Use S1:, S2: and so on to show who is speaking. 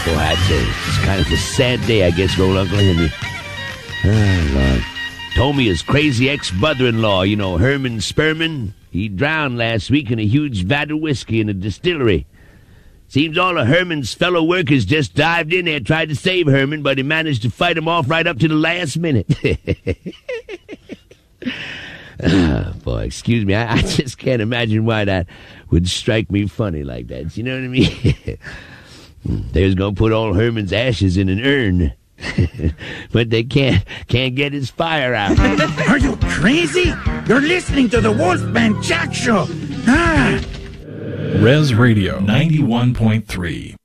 S1: Boy, it's kind of a sad day, I guess, for old Uncle Henry. Oh, Lord. Told me his crazy ex-brother-in-law, Herman Sperman, he drowned last week in a huge vat of whiskey in a distillery. Seems all of Herman's fellow workers just dived in there, tried to save Herman, but he managed to fight him off right up to the last minute. Boy, excuse me, I just can't imagine why that would strike me funny like that. You know what I mean? They was gonna put all Herman's ashes in an urn. But they can't get his fire out.
S2: Are you crazy? You're listening to the Wolfman Jack Show.
S3: Res Radio 91.3.